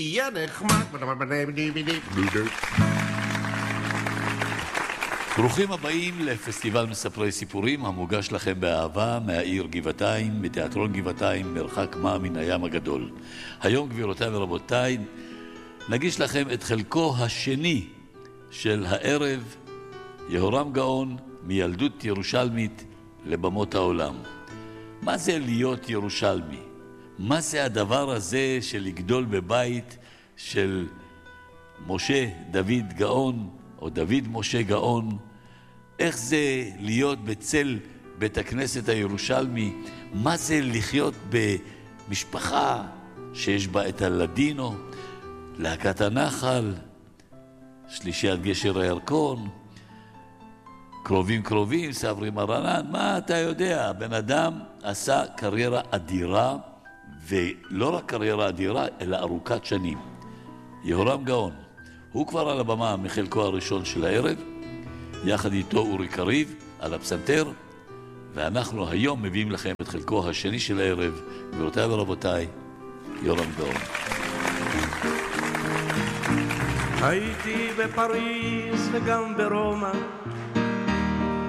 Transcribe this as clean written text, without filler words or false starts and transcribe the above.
יהיה נחמד. ברוכים הבאים לפסטיבל מספרי סיפורים המוגש לכם באהבה מהעיר גבעתיים, מתיאטרון גבעתיים, מרחק מה מן הים הגדול. היום, גבירותיי ורבותיי, נגיש לכם את חלקו השני של הערב, יהורם גאון, מילדות ירושלמית לבמות העולם. מה זה להיות ירושלמי? מה זה הדבר הזה של לגדול בבית של משה דוד גאון, או דוד משה גאון? איך זה להיות בצל בית הכנסת הירושלמי? מה זה לחיות במשפחה שיש בה את הלדינו, להקת הנחל, שלישיית גשר הירקון, קרובים, סברי מרנן? מה אתה יודע? הבן אדם עשה קריירה אדירה, ולא רק קריירה אדירה, אלא ארוכת שנים. יהורם גאון, הוא כבר על הבמה מחלקו הראשון של הערב, יחד איתו אורי קריב על הפסנתר, ואנחנו היום מביאים לכם את חלקו השני של הערב. גבירותיי ורבותיי, יהורם גאון. הייתי בפריז וגם ברומא,